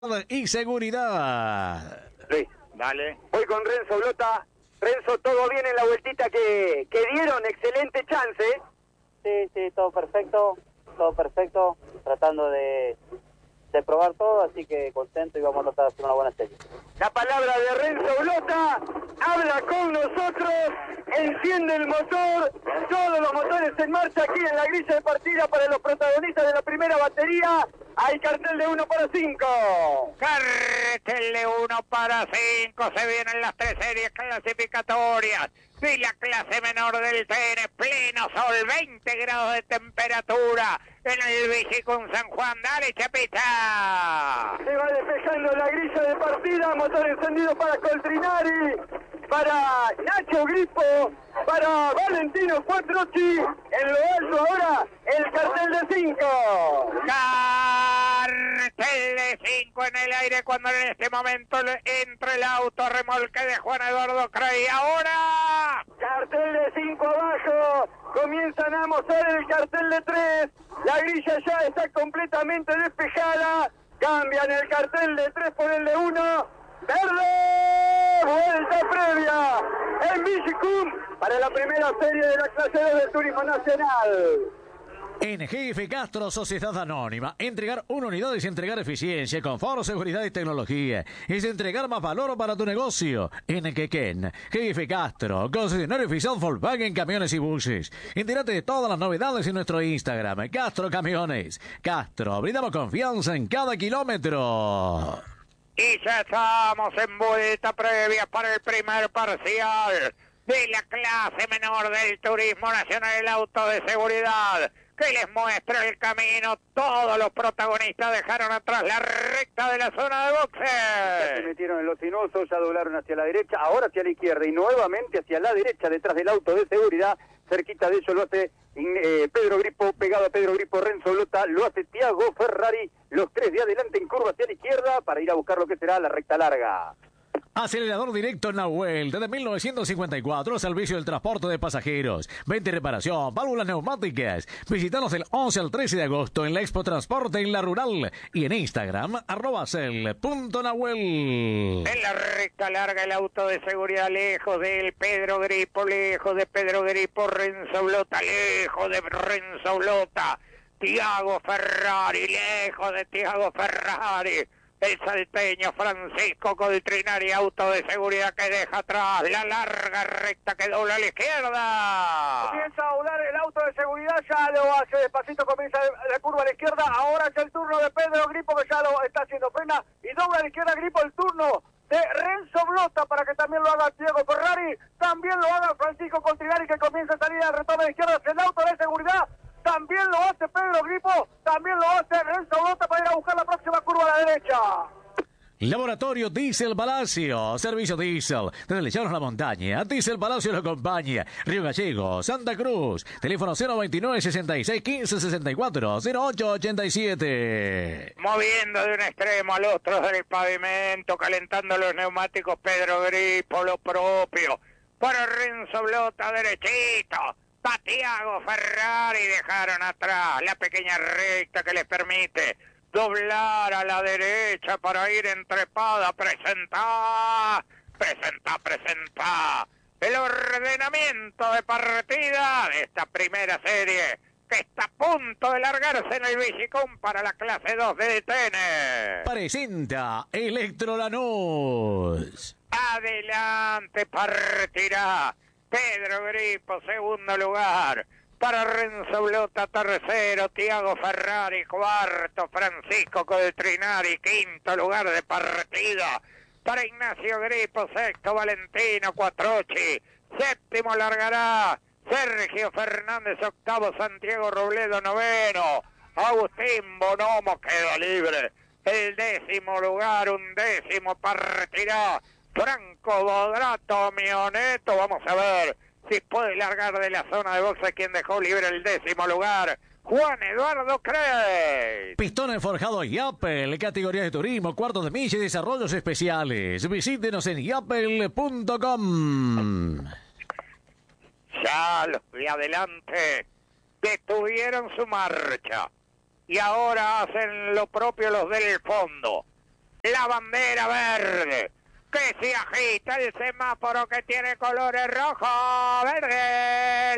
y seguridad. Sí, dale. Voy con Renzo Blota. Renzo, todo bien en la vueltita que dieron, excelente chance. Sí, todo perfecto, tratando de probar todo, así que contento y vamos a tratar de hacer una buena serie. La palabra de Renzo Blota, habla con nosotros, enciende el motor, todos los motores en marcha aquí en la grilla de partida para los protagonistas de la primera batería. Hay cartel de 1 para 5. Cartel de 1 para 5. Se vienen las 3 series clasificatorias de la clase menor del TN. Pleno sol, 20 grados de temperatura en el Vigicum San Juan. Dale, Chapita. Se va despejando la grilla de partida. Motor encendido para Coltrinari, para Nacho Gripo, para Valentino Quattrocchi. En lo alto ahora el cartel de 5. Cartel de 5 en el aire cuando en este momento entra el auto remolque de Juan Eduardo Cray. Ahora cartel de 5 abajo. Comienzan a mostrar el cartel de 3. La grilla ya está completamente despejada. Cambian el cartel de 3 por el de 1. ¡Verde! Vuelta previa en Vigicum para la primera serie de la clase 2 del Turismo Nacional. En GF Castro, Sociedad Anónima, entregar una unidad es entregar eficiencia, confort, seguridad y tecnología. Es entregar más valor para tu negocio. En Quequén, GF Castro, concesionario oficial Volkswagen Camiones y Buses. Entérate de todas las novedades en nuestro Instagram, Castro Camiones. Castro, brindamos confianza en cada kilómetro. y ya estamos en vuelta previa para el primer parcial de la clase menor del Turismo Nacional, el auto de seguridad que les muestra el camino. Todos los protagonistas dejaron atrás la recta de la zona de boxeo. Ya se metieron en los sinuosos, ya doblaron hacia la derecha, ahora hacia la izquierda y nuevamente hacia la derecha detrás del auto de seguridad. Cerquita de ellos lo hace Pedro Gripo, pegado a Pedro Gripo, Renzo Blota, lo hace Tiago Ferrari, los tres de adelante en curva hacia la izquierda para ir a buscar lo que será la recta larga. Acelerador directo Nahuel, desde 1954, servicio del transporte de pasajeros, venta y reparación, válvulas neumáticas. Visítanos el 11 al 13 de agosto en la Expo Transporte en La Rural y en Instagram, @cel.nahuel. En la recta larga el auto de seguridad, lejos del Pedro Gripo, lejos de Pedro Gripo, Renzo Blota, lejos de Renzo Blota, Tiago Ferrari, lejos de Tiago Ferrari. El salteño Francisco Coltrinari, auto de seguridad que deja atrás la larga recta que dobla a la izquierda. Comienza a doblar el auto de seguridad, ya lo hace despacito, comienza la curva a la izquierda. Ahora es el turno de Pedro Gripo, que ya lo está haciendo, frena y dobla a la izquierda Gripo. El turno de Renzo Blota para que también lo haga Tiago Ferrari, también lo haga Francisco Coltrinari, que comienza a salir al retorno a la izquierda hacia el auto de seguridad. También lo hace Pedro Gripo, también lo hace Renzo Blota para ir a buscar la próxima curva a la derecha. Laboratorio Diesel Palacio, servicio diésel, desde Llanos a la Montaña, Diesel Palacio lo acompaña, Río Gallegos, Santa Cruz, teléfono 029 66 15 64 08 87. Moviendo de un extremo al otro del pavimento, calentando los neumáticos, Pedro Gripo, lo propio, para Renzo Blota, derechito. Va Tiago Ferrari, dejaron atrás la pequeña recta que les permite doblar a la derecha para ir entrepada. Presenta el ordenamiento de partida de esta primera serie que está a punto de largarse en el Vigicum para la clase 2 de TN. Presenta Electrolanús. Adelante, partirá Pedro Gripo, segundo lugar. Para Renzo Blota, tercero. Tiago Ferrari, cuarto. Francisco Coltrinari, quinto lugar de partida. Para Ignacio Gripo, sexto. Valentino Quattrocchi, séptimo largará Sergio Fernández, octavo. Santiago Robledo, noveno. Agustín Bonomo queda libre. El décimo lugar, undécimo, partirá Franco Bodrato Mioneto. Vamos a ver si puede largar de la zona de boxe quien dejó libre el décimo lugar, Juan Eduardo Cray. Pistones forjados Yapel, categoría de turismo, cuartos de milla y desarrollos especiales. Visítenos en yapel.com. Ya los de adelante detuvieron su marcha y ahora hacen lo propio los del fondo. la bandera verde, que se agita el semáforo que tiene colores rojo, verde,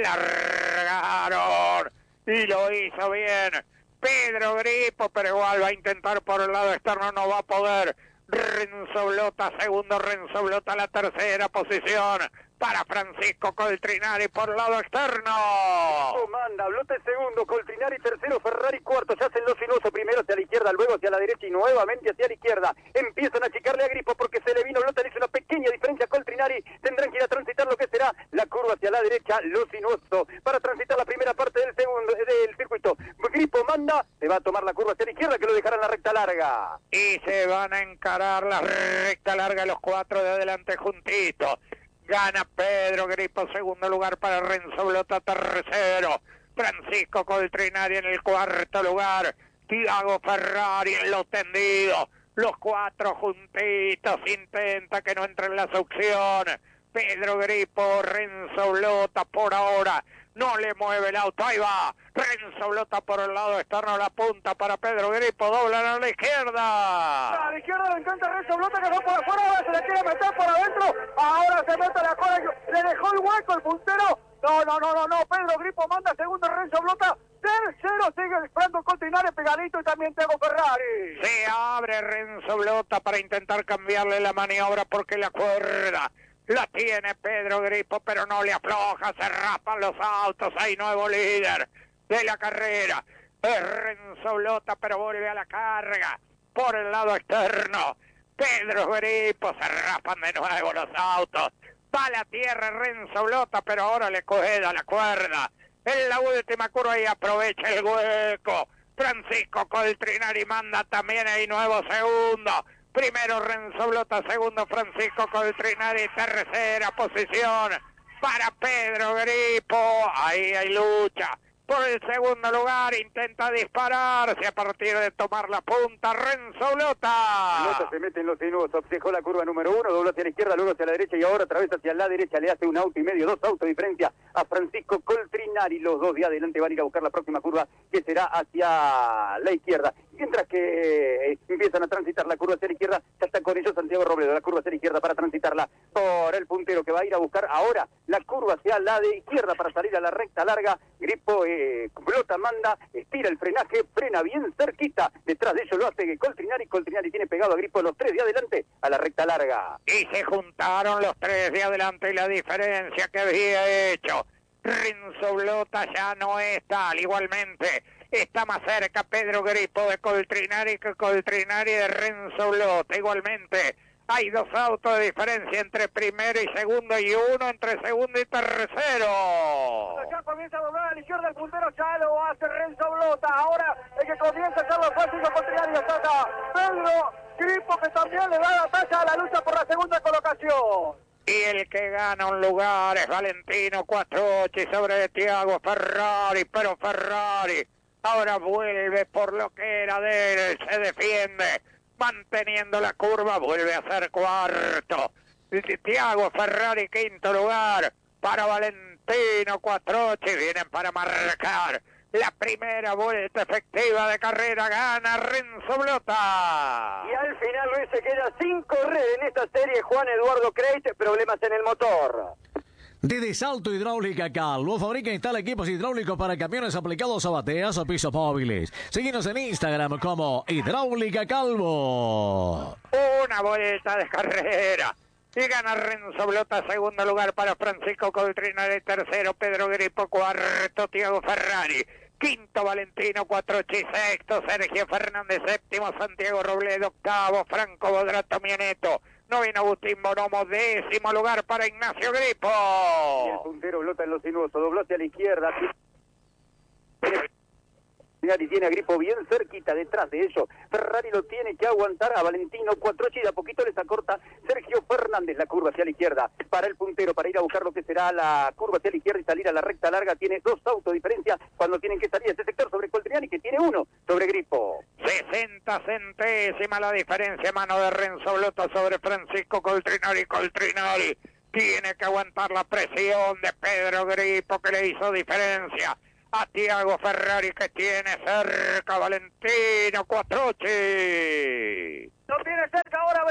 largaron, y lo hizo bien Pedro Gripo, pero igual va a intentar por el lado externo, no va a poder. Renzo Blota, segundo, Renzo Blota, la tercera posición para Francisco Coltrinari por el lado externo. Manda, Blota el segundo, Coltrinari tercero, Ferrari cuarto, se hacen los sinuosos, primero hacia la izquierda, luego hacia la derecha y nuevamente hacia la izquierda. Empiezan a achicarle a Gripo porque se le vino Blota, le hizo una pequeña diferencia a Coltrinari, tendrán que ir a transitar lo que será la curva hacia la derecha, lo sinuoso, para transitar la primera parte del circuito. Gripo manda, se va a tomar la curva hacia la izquierda que lo dejará en la recta larga. Y se van a encarar la recta larga los cuatro de adelante juntitos. Gana Pedro Gripo, segundo lugar para Renzo Blota, tercero. Francisco Coltrinari en el cuarto lugar. Tiago Ferrari en los tendidos. Los cuatro juntitos, intenta que no entre en la succión. Pedro Gripo, Renzo Blota por ahora. No le mueve el auto, ahí va. Renzo Blota por el lado externo, la punta para Pedro Gripo, doblan a la izquierda. A la izquierda le encanta Renzo Blota que va por afuera, ahora se le quiere meter por adentro. Ahora se mete la cola, le dejó el hueco el puntero. No, Pedro Gripo manda segundo Renzo Blota. Tercero sigue Franco Coltrinari pegadito y también Tiago Ferrari. Se abre Renzo Blota para intentar cambiarle la maniobra porque la cuerda la tiene Pedro Gripo, pero no le afloja, se raspan los autos, hay nuevo líder de la carrera. Es Renzo Blota, pero vuelve a la carga por el lado externo. Pedro Gripo, se raspan de nuevo los autos. Va a la tierra Renzo Blota, pero ahora le queda la cuerda. En la última curva y aprovecha el hueco. Francisco Coltrinari manda también ahí nuevo segundo. Primero Renzo Blota, segundo Francisco Coltrinari, tercera posición para Pedro Gripo. Ahí hay lucha por el segundo lugar, intenta dispararse a partir de tomar la punta Renzo Blota. Blota se mete en los sinuosos, dejó la curva número uno, dobló hacia la izquierda, luego hacia la derecha y ahora otra vez hacia la derecha, le hace un auto y medio, 2 autos de diferencia a Francisco Coltrinari. Los dos de adelante van a ir a buscar la próxima curva que será hacia la izquierda. Mientras que empiezan a transitar la curva hacia la izquierda, ya está con ellos Santiago Robledo, la curva hacia la izquierda para transitarla por el puntero que va a ir a buscar ahora la curva hacia la de izquierda para salir a la recta larga. Gripo, Blota manda, estira el frenaje, frena bien cerquita, detrás de ellos lo hace Coltrinari tiene pegado a Gripo los tres de adelante a la recta larga. Y se juntaron los tres de adelante y la diferencia que había hecho Renzo Blota ya no es tal, igualmente está más cerca Pedro Gripo de Coltrinari que Coltrinari de Renzo Blota. Igualmente hay 2 autos de diferencia entre primero y segundo y uno entre segundo y tercero. Ya comienza a doblar a la izquierda el puntero, ya lo hace Renzo Blota. Ahora el que comienza a hacerlo fácil con Coltrinari está acá Pedro Gripo, que también le da la talla a la lucha por la segunda colocación. Y el que gana un lugar es Valentino Quattrocchi sobre Tiago Ferrari, pero Ferrari ahora vuelve por lo que era de él, se defiende, manteniendo la curva, vuelve a ser cuarto. Tiago Ferrari quinto lugar para Valentino Quattrocchi, vienen para marcar la primera vuelta efectiva de carrera, gana Renzo Blota. Y al final Luis se queda sin correr en esta serie Juan Eduardo Creit, problemas en el motor. Desde Salto Hidráulica Calvo fabrica e instala equipos hidráulicos para camiones aplicados a bateas o pisos móviles. Síguenos en Instagram como Hidráulica Calvo. Una vuelta de carrera y gana Renzo Blota, segundo lugar para Francisco Coltrinari, tercero Pedro Gripo, cuarto Tiago Ferrari, quinto Valentino Quattrocchi, sexto Sergio Fernández, séptimo Santiago Robledo, octavo Franco Bodrato Mioneto, noveno Agustín Bonomo, décimo lugar para Ignacio Gripo. Y el puntero Blota en los sinuosos, dobló hacia la izquierda. Y tiene a Gripo bien cerquita detrás de ellos. Ferrari lo tiene que aguantar a Valentino Quattrocchi, de a poquito les acorta Sergio Fernández la curva hacia la izquierda. Para el puntero, para ir a buscar lo que será la curva hacia la izquierda y salir a la recta larga, tiene 2 autos de diferencia cuando tienen que salir este sector sobre Coltrinari, que tiene 1 sobre Gripo. 60 centésimas la diferencia, mano de Renzo Blota sobre Francisco Coltrinari. Coltrinari tiene que aguantar la presión de Pedro Gripo, que le hizo diferencia a Tiago Ferrari, que tiene cerca Valentino Quattrocchi. Lo tiene cerca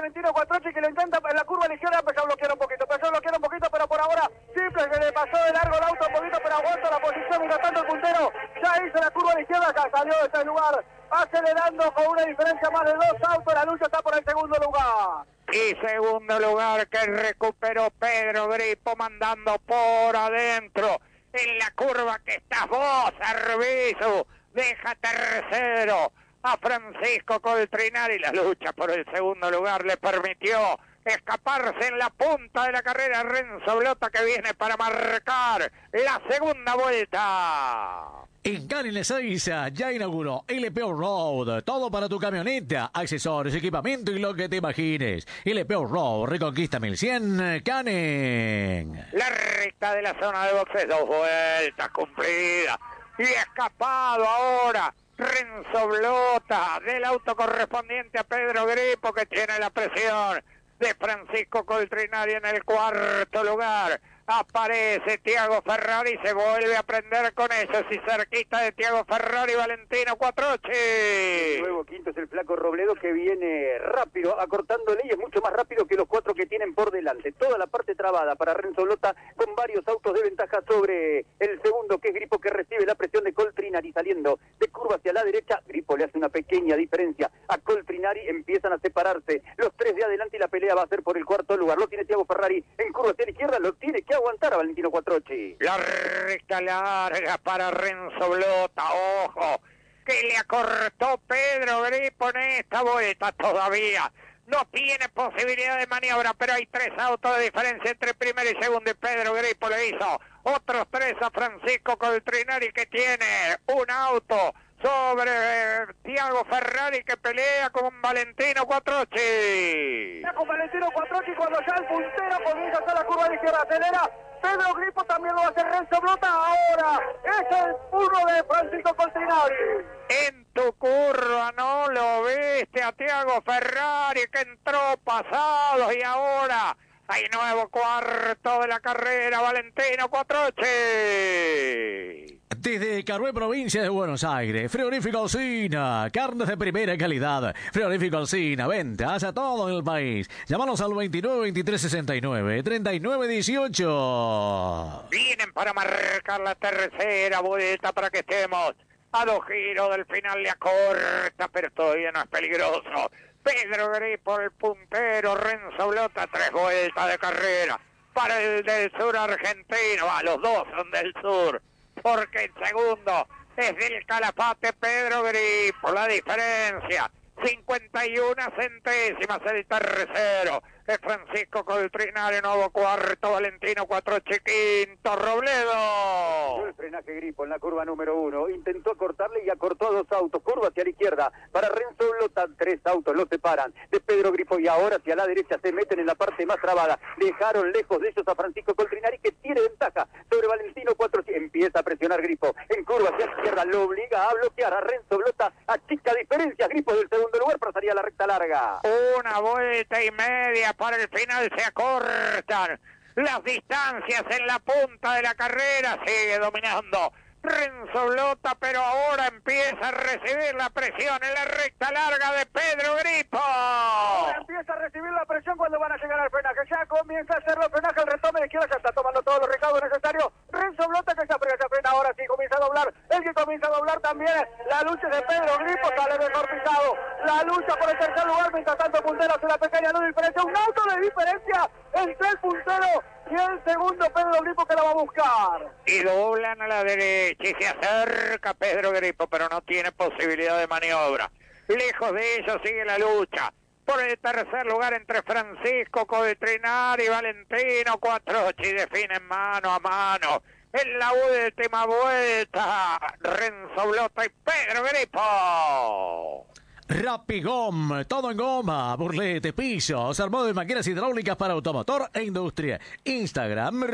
Valentino Cuatrochi, que lo intenta en la curva a la izquierda, empezó a bloquear un poquito, pero por ahora simple, se le pasó de largo el auto un poquito, pero aguanta la posición, mientras tanto el puntero ya hizo la curva a la izquierda, ya salió de ese lugar, acelerando con una diferencia más de 2 autos, la lucha está por el segundo lugar. Y segundo lugar que recuperó Pedro Gripo, mandando por adentro. En la curva que estás vos, Arbizu, deja tercero a Francisco Coltrinari. La lucha por el segundo lugar le permitió escaparse en la punta de la carrera Renzo Blota, que viene para marcar la segunda vuelta. En Canil Ezeiza ya inauguró LP Road, todo para tu camioneta, accesorios, equipamiento y lo que te imagines. LP Road, Reconquista 1100, Canning. La recta de la zona de boxes, 2 vueltas cumplidas. Y escapado ahora Renzo Blota del auto correspondiente a Pedro Gripo, que tiene la presión de Francisco Coltrinari en el cuarto lugar. Aparece Tiago Ferrari, se vuelve a prender con ellos y cerquita de Tiago Ferrari, Valentino Cuatrochi. El nuevo quinto es el flaco Robledo, que viene rápido, acortándole, y es mucho más rápido que los 4 que tienen por delante. Toda la parte trabada para Renzo Blota, con varios autos de ventaja sobre el segundo, que es Gripo, que recibe la presión de Coltrinari saliendo de curva hacia la derecha. Gripo le hace una pequeña diferencia a Coltrinari, empiezan a separarse los 3 de adelante y la pelea va a ser por el cuarto lugar. Lo tiene Tiago Ferrari en curva hacia la izquierda, lo tiene que aguantar a Valentino Cuatrochi. La recta larga para Renzo Blota, ojo, que le acortó Pedro Gripo en esta vuelta todavía. No tiene posibilidad de maniobra, pero hay 3 autos de diferencia entre primero y segundo, y Pedro Gripo le hizo otros 3 a Francisco Coltrinari, que tiene un auto sobre Tiago Ferrari, que pelea con Valentino Cuatrochi. Ya con Valentino Cuatrochi, cuando ya el puntero comienza a hacer la curva de izquierda, acelera. Pedro Gripo, también lo hace Renzo Blota. Ahora es el 1 de Francisco Coltrinari. En tu curva no lo viste a Tiago Ferrari, que entró pasado, y ahora hay nuevo cuarto de la carrera, Valentino Cuatrochi. Desde Carué, provincia de Buenos Aires, Frigorífico Alsina, carnes de primera calidad. Frigorífico Alsina, ventas a todo el país. Llámanos al 29 23 69 39 18. Vienen para marcar la tercera vuelta, para que estemos a 2 giros del final. Le acorta, pero todavía no es peligroso. Pedro Gripo, el puntero, Renzo Blota, 3 vueltas de carrera para el del sur argentino. Los 2 son del sur, porque el segundo es del Calafate, Pedro Gripo. La diferencia, 51 centésimas. El tercero es Francisco Coltrinari, nuevo cuarto, Valentino Cuatrochi, quinto, Robledo. El frenaje Gripo en la curva número 1, intentó acortarle y acortó a 2 autos, curva hacia la izquierda para Renzo Blota, 3 autos lo separan de Pedro Gripo, y ahora hacia la derecha se meten en la parte más trabada. Dejaron lejos de ellos a Francisco Coltrinari, que tiene ventaja sobre Valentino Cuatrochi. Empieza a presionar Gripo en curva hacia la izquierda, lo obliga a bloquear a Renzo Blota, achica diferencias Gripo del segundo lugar para salir a la recta larga. Una vuelta y media para el final, se acortan las distancias en la punta de la carrera. Sigue dominando Renzo Blota, pero ahora empieza a recibir la presión en la recta larga de Pedro Gripo. Ahora empieza a recibir la presión cuando van a llegar al frenaje. Ya comienza a hacer los frenajes, el retome de izquierda, ya está tomando todos los recaudos necesarios. Renzo Blota, que se frena, ahora sí comienza a doblar. El que comienza a doblar también, la lucha de Pedro Gripo, sale mejor pisado. La lucha por el tercer lugar, mientras tanto el puntero hace una pequeña luz de diferencia. Un auto de diferencia entre el puntero y el segundo, Pedro Gripo, que la va a buscar. Y doblan a la derecha y se acerca Pedro Gripo, pero no tiene posibilidad de maniobra. Lejos de ellos sigue la lucha por el tercer lugar entre Francisco Coltrinari y Valentino Cuatrochi. Definen mano a mano en la última vuelta Renzo Blota y Pedro Gripo. Rapigom, todo en goma, burlete, pisos, armado de máquinas hidráulicas para automotor e industria. Instagram,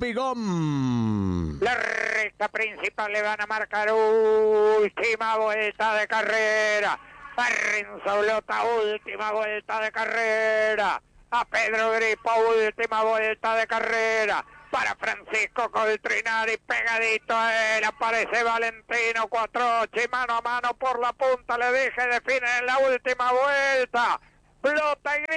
Rapigom. La recta principal le van a marcar última vuelta de carrera. A Renzo Blota, última vuelta de carrera. A Pedro Gripo, última vuelta de carrera. Para Francisco Coltrinari, pegadito a él, aparece Valentino Cuatrochi, mano a mano por la punta, le dije, define en la última vuelta. Blota y Gripo.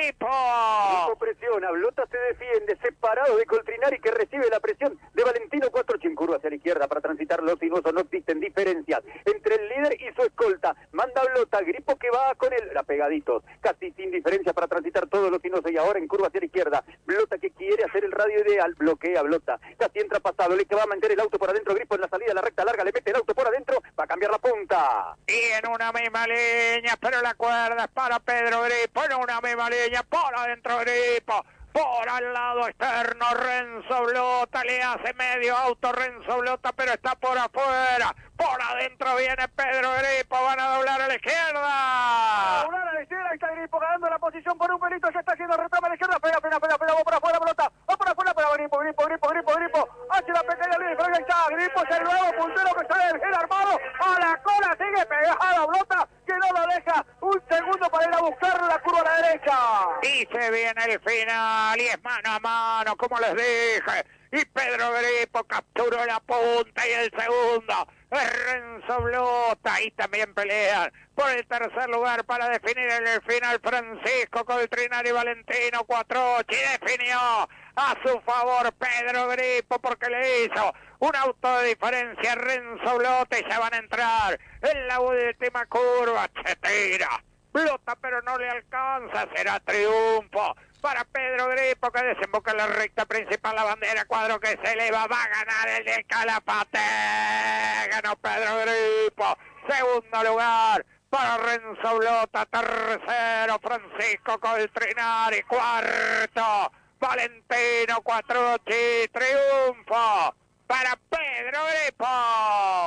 Gripo. Presiona, Blota se defiende, separado de Coltrinari que recibe la presión de Valentino. 4 en curva hacia la izquierda para transitar los sinuosos. No existen diferencias entre el líder y su escolta. Manda Blota, Gripo que va con él, pegaditos, casi sin diferencia para transitar todos los sinuosos. Y ahora en curva hacia la izquierda, Blota que quiere hacer el radio ideal, bloquea Blota, casi entra pasado, le que va a meter el auto por adentro. Gripo en la salida, la recta larga, le mete el auto por adentro, va a cambiar la punta. Y en una misma línea, pero la cuerda es para Pedro Gripo, en una misma línea, por adentro Gripo, por al lado externo Renzo Blota, le hace medio auto Renzo Blota, pero está por afuera, por adentro viene Pedro Gripo, van a doblar a la izquierda. Doblar a la izquierda, ahí está Gripo ganando la posición por un pelito, ya está haciendo retama a la izquierda, pega, va por afuera Blota, va por afuera, pero Gripo, hace la pequeña línea, pero ahí está, Gripo es el nuevo puntero que sale del gel armado, a la cola sigue pegada Blota, que no lo deja un segundo para ir a buscar la curva a la derecha. Y se viene el final, y es mano a mano, como les dije. Y Pedro Gripo capturó la punta y el segundo es Renzo Blota. Y también pelean por el tercer lugar para definir en el final Francisco Coltrinari y Valentino Quattrocchi. Definió a su favor Pedro Gripo porque le hizo un auto de diferencia a Renzo Blota y ya van a entrar en la última curva. Se tira Blota, pero no le alcanza, será triunfo para Pedro Gripo que desemboca en la recta principal, la bandera cuadro que se eleva, va a ganar el de Calafate, ganó Pedro Gripo, segundo lugar para Renzo Blota, tercero Francisco Coltrinari, cuarto Valentino Quattrocchi, triunfo para Pedro Gripo.